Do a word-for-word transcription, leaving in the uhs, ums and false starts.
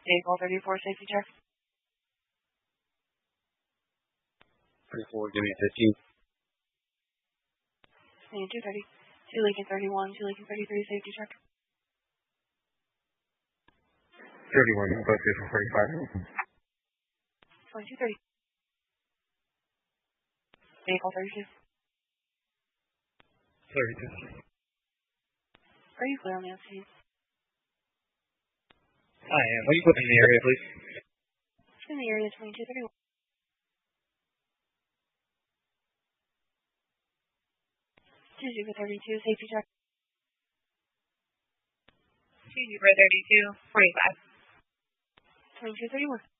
Vehicle thirty-four, safety check. thirty-four, give me fifteen. two thirty. two Lincoln thirty-one, two Lincoln thirty-three, safety check. thirty-one, both vehicle forty-five. twenty-two thirty. Vehicle thirty-two. thirty-two. Are you clear on the scene? I am. Will you put me in the area, please? In the area, twenty-two thirty-one. two Zebra thirty-two, safety check. two Zebra thirty-two, forty-five. twenty-two thirty-one.